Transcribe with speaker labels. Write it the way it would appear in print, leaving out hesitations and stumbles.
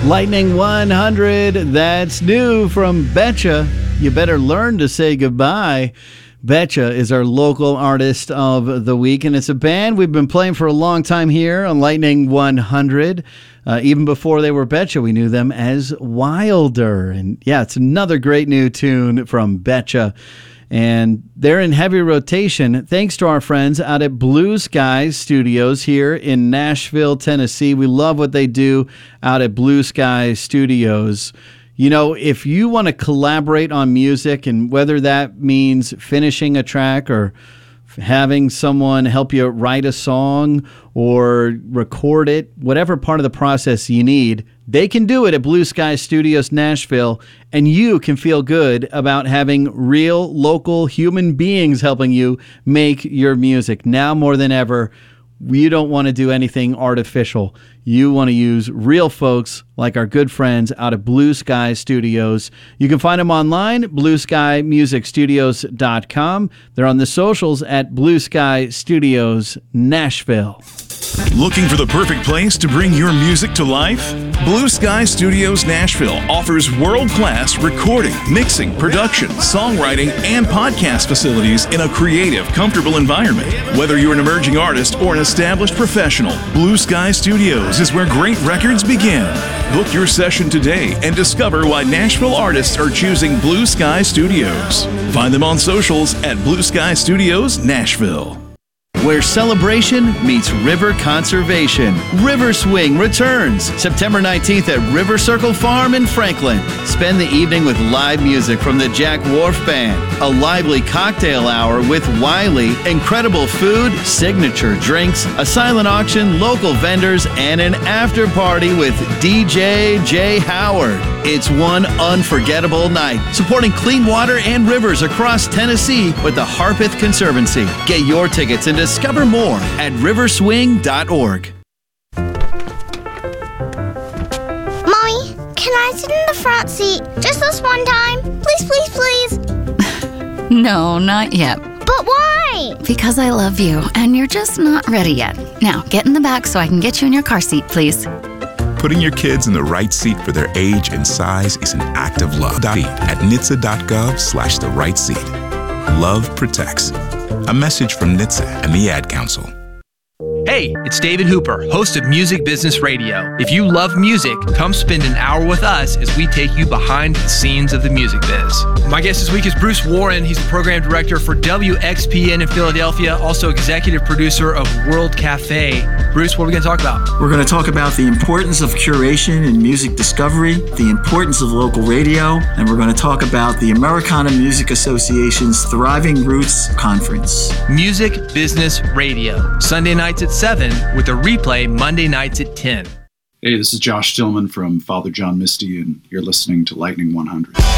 Speaker 1: Lightning 100, that's new from Betcha. You better learn to say goodbye. Betcha is our local artist of the week, and it's a band we've been playing for a long time here on Lightning 100. Even before they were Betcha, we knew them as Wilder. And yeah, it's another great new tune from Betcha. And they're in heavy rotation thanks to our friends out at Blue Sky Studios here in Nashville, Tennessee. We love what they do out at Blue Sky Studios. You know, if you want to collaborate on music, and whether that means finishing a track or having someone help you write a song or record it, whatever part of the process you need, they can do it at Blue Sky Studios Nashville, and you can feel good about having real local human beings helping you make your music. Now more than ever, you don't want to do anything artificial. You want to use real folks like our good friends out of Blue Sky Studios. You can find them online, blueskymusicstudios.com. They're on the socials at Blue Sky Studios Nashville.
Speaker 2: Looking for the perfect place to bring your music to life? Blue Sky Studios Nashville offers world-class recording, mixing, production, songwriting, and podcast facilities in a creative, comfortable environment. Whether you're an emerging artist or an established professional, Blue Sky Studios is where great records begin. Book your session today and discover why Nashville artists are choosing Blue Sky Studios. Find them on socials at Blue Sky Studios Nashville.
Speaker 1: Where celebration meets river conservation. River Swing returns September 19th at River Circle Farm in Franklin. Spend the evening with live music from the Jack Wharf Band, a lively cocktail hour with Wiley, incredible food, signature drinks, a silent auction, local vendors, and an after party with DJ Jay Howard. It's one unforgettable night, supporting clean water and rivers across Tennessee with the Harpeth Conservancy. Get your tickets and discover more at riverswing.org.
Speaker 3: Mommy, can I sit in the front seat just this one time? Please, please, please.
Speaker 4: No, not yet.
Speaker 3: But why?
Speaker 4: Because I love you, and you're just not ready yet. Now, get in the back so I can get you in your car seat, please.
Speaker 5: Putting your kids in the right seat for their age and size is an act of love. At NHTSA.gov/the right seat. Love protects. A message from NHTSA and the Ad Council.
Speaker 6: Hey, it's David Hooper, host of Music Business Radio. If you love music, come spend an hour with us as we take you behind the scenes of the music biz. My guest this week is Bruce Warren. He's the program director for WXPN in Philadelphia, also executive producer of World Cafe. Bruce, what are we going to talk about?
Speaker 7: We're going to talk about the importance of curation in music discovery, the importance of local radio, and we're going to talk about the Americana Music Association's Thriving Roots Conference.
Speaker 6: Music Business Radio, Sunday nights at 7 with a replay Monday nights at 10.
Speaker 8: Hey, this is Josh Stillman from Father John Misty, and you're listening to Lightning 100.